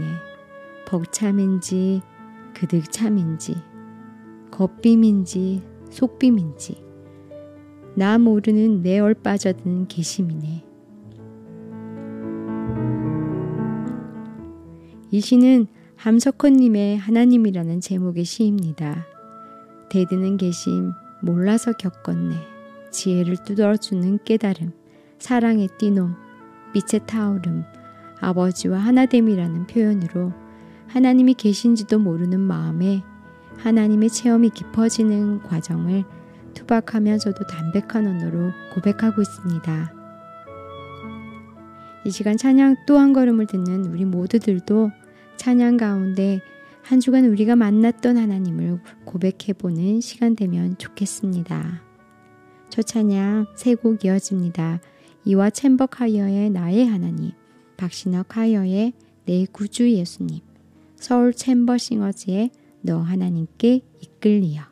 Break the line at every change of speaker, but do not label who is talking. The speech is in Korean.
모르겠네. 벅참인지 그득참인지 겉빔인지 속빔인지 나 모르는 내 얼 빠져드는 계심이네. 이 시는 함석헌님의 하나님이라는 제목의 시입니다. 대드는 계심, 몰라서 겪었네. 지혜를 뚫어주는 깨달음, 사랑의 띠놈, 빛의 타오름, 아버지와 하나됨이라는 표현으로 하나님이 계신지도 모르는 마음에 하나님의 체험이 깊어지는 과정을 투박하면서도 담백한 언어로 고백하고 있습니다. 이 시간 찬양 또 한 걸음을 듣는 우리 모두들도 찬양 가운데 한 주간 우리가 만났던 하나님을 고백해보는 시간 되면 좋겠습니다. 첫 찬양 세 곡 이어집니다. 이와 챔버 하이어의 나의 하나님, 박신혁 하이어의 내 구주 예수님, 서울 챔버 싱어즈의 너 하나님께 이끌리어.